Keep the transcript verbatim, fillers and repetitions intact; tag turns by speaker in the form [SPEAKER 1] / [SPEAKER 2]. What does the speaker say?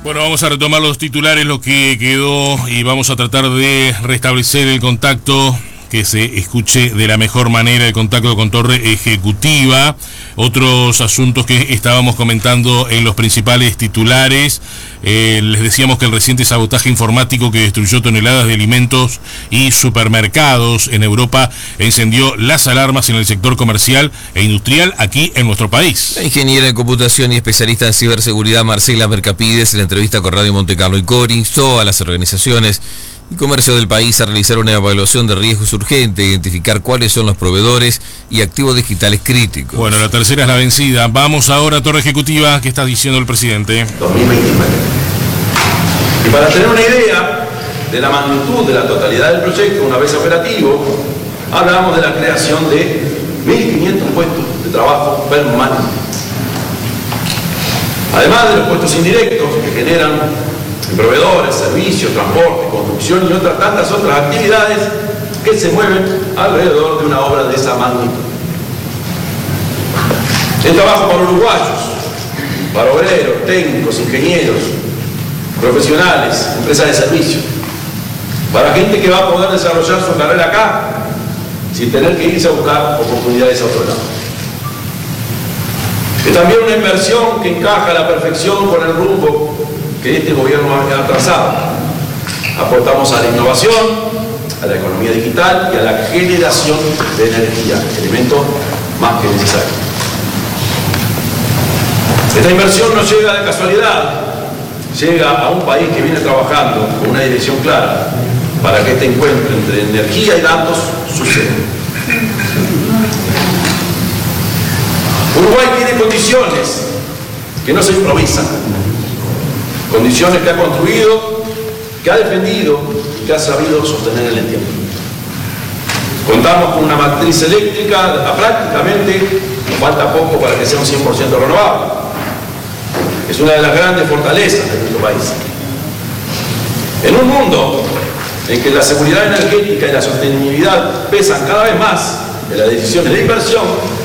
[SPEAKER 1] Bueno, vamos a retomar los titulares, lo que quedó, y vamos a tratar de restablecer el contacto, que se escuche de la mejor manera el contacto con Torre Ejecutiva. Otros asuntos que estábamos comentando en los principales titulares. Eh, les decíamos que el reciente sabotaje informático que destruyó toneladas de alimentos y supermercados en Europa encendió las alarmas en el sector comercial e industrial aquí en nuestro país.
[SPEAKER 2] La ingeniera en computación y especialista en ciberseguridad Marcela Mercapides, en la entrevista con Radio Monte Carlo y Cori, instó a las organizaciones y comercio del país a realizar una evaluación de riesgos urgente, identificar cuáles son los proveedores y activos digitales críticos.
[SPEAKER 1] Bueno, la tercera es la vencida. Vamos ahora a Torre Ejecutiva. ¿Qué está diciendo el presidente?
[SPEAKER 3] dos mil veintinueve. Y para tener una idea de la magnitud de la totalidad del proyecto, una vez operativo, hablamos de la creación de mil quinientos puestos de trabajo permanentes. Además de los puestos indirectos que generan proveedores, servicios, transporte, construcción y otras tantas otras actividades que se mueven alrededor de una obra de esa magnitud. El trabajo para uruguayos, para obreros, técnicos, ingenieros, profesionales, empresas de servicios, para gente que va a poder desarrollar su carrera acá sin tener que irse a buscar oportunidades a otro lado. Es también una inversión que encaja a la perfección con el rumbo que este gobierno ha trazado. Aportamos a la innovación, a la economía digital y a la generación de energía, elemento más que necesario. Esta inversión no llega de casualidad, llega a un país que viene trabajando con una dirección clara para que este encuentro entre energía y datos suceda. Uruguay tiene condiciones que no se improvisan. Condiciones que ha construido, que ha defendido y que ha sabido sostener en el tiempo. Contamos con una matriz eléctrica, prácticamente nos falta poco para que sea un cien por ciento renovable. Es una de las grandes fortalezas de nuestro país. En un mundo en que la seguridad energética y la sostenibilidad pesan cada vez más en las decisiones de inversión,